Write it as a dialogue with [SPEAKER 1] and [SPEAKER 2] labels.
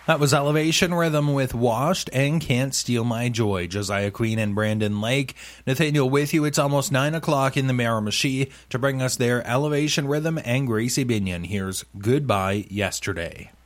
[SPEAKER 1] That was Elevation Rhythm with Washed and Can't Steal My Joy. Josiah Queen and Brandon Lake. Nathaniel with you. It's almost 9 o'clock in the Miramichi. To bring us there, Elevation Rhythm and Gracie Binion. Here's Goodbye Yesterday.